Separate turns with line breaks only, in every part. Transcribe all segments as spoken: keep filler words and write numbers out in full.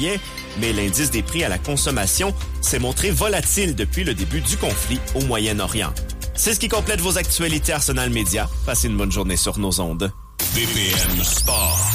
juillet, mais l'indice des prix à la consommation s'est montré volatile depuis le début du conflit au Moyen-Orient. C'est ce qui complète vos actualités Arsenal Média. Passez une bonne journée sur nos ondes.
B P M Sport.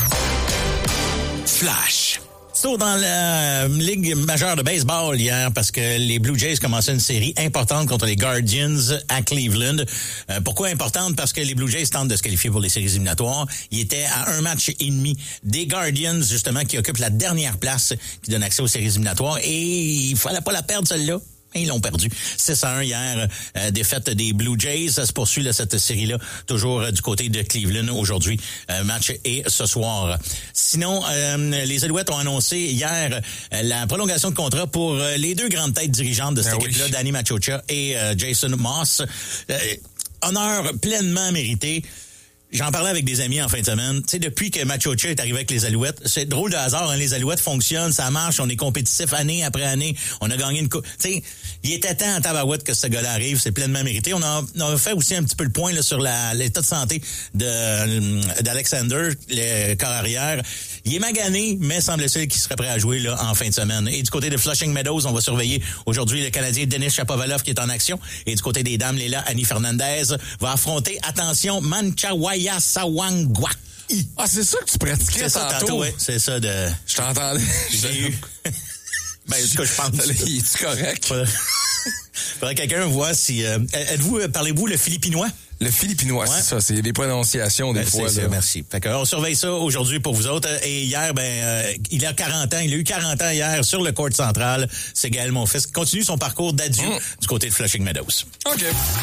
Flash.
C'est dans la euh, Ligue majeure de baseball hier parce que les Blue Jays commençaient une série importante contre les Guardians à Cleveland. Euh, pourquoi importante? Parce que les Blue Jays tentent de se qualifier pour les séries éliminatoires. Ils étaient à un match et demi des Guardians, justement, qui occupent la dernière place qui donne accès aux séries éliminatoires. Et il fallait pas la perdre, celle-là. Ils l'ont perdu. six à un hier, euh, défaite des Blue Jays. Ça se poursuit, là, cette série-là, toujours euh, du côté de Cleveland aujourd'hui. Euh, match et ce soir. Sinon, euh, les Alouettes ont annoncé hier euh, la prolongation de contrat pour euh, les deux grandes têtes dirigeantes de cette ben équipe-là, oui. Danny Machocha et euh, Jason Moss. Euh, honneur pleinement mérité. J'en parlais avec des amis en fin de semaine. Tu sais, depuis que Machocha est arrivé avec les Alouettes, c'est drôle de hasard, hein, les Alouettes fonctionnent, ça marche, on est compétitif année après année, on a gagné une coupe. Tu sais, il était temps en tabarouette que ce gars-là arrive, c'est pleinement mérité. On a, on a fait aussi un petit peu le point là, sur la, l'état de santé de d'Alexander, le corps arrière. Il est magané, mais semble-t-il qu'il serait prêt à jouer là en fin de semaine. Et du côté de Flushing Meadows, on va surveiller aujourd'hui le Canadien Denis Shapovalov qui est en action. Et du côté des dames, Léla Annie Fernandez va affronter, attention, Manchawaya Sawangwa.
Ah, c'est ça que tu pratiquais
c'est ça,
tantôt?
tantôt oui, c'est ça de...
Je t'entendais.
J'ai eu... Ben, ce que je pense.
Il est correct?
Faudrait, faudrait que quelqu'un voit si... Euh, êtes-vous, parlez-vous le philippinois?
Le philippinois, ouais. C'est ça. C'est des prononciations des ben, fois.
C'est,
là.
C'est, merci. Fait que, on surveille ça aujourd'hui pour vous autres. Et hier, ben, euh, il a quarante ans. Il a eu quarante ans hier sur le court central. C'est Gaël Monfils qui continue son parcours d'adieu mmh. du côté de Flushing Meadows.
OK.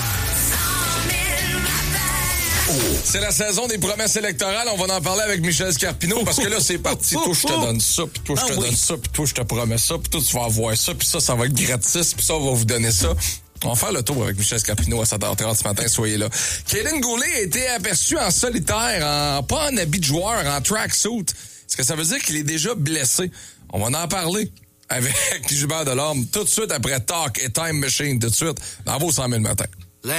Oh. C'est la saison des promesses électorales. On va en parler avec Michel Scarpino parce que là, c'est parti. Toi, je te donne ça, puis toi, je te ah, donne oui. ça, puis toi, je te promets ça, puis toi, tu vas avoir ça, puis ça, ça va être gratis, puis ça, on va vous donner ça. On va faire le tour avec Michel Scarpino à sept heures trente ce matin, soyez là. Kaden Goulet a été aperçu en solitaire, en, pas en habit de joueur, en tracksuit. Est-ce que ça veut dire qu'il est déjà blessé? On va en parler avec Gilbert Delorme tout de suite après Talk et Time Machine, tout de suite, dans vos cent mille matins.